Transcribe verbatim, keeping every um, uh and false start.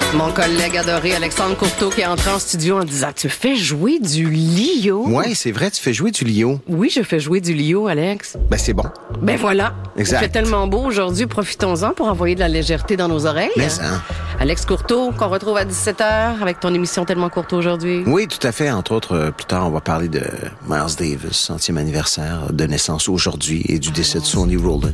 Mon collègue adoré Alexandre Courteau qui est entré en studio en disant « Tu fais jouer du Lio? » Oui, c'est vrai, tu fais jouer du Lio. Oui, je fais jouer du Lio, Alex. Ben, c'est bon. Ben voilà. Exact. Il fait tellement beau aujourd'hui, profitons-en pour envoyer de la légèreté dans nos oreilles. Mais ça. Alex Courteau, qu'on retrouve à dix-sept heures avec ton émission Tellement Courteau aujourd'hui. Oui, tout à fait. Entre autres, euh, plus tard, on va parler de Miles Davis, centième anniversaire de naissance aujourd'hui et du décès de Sonny Rollins.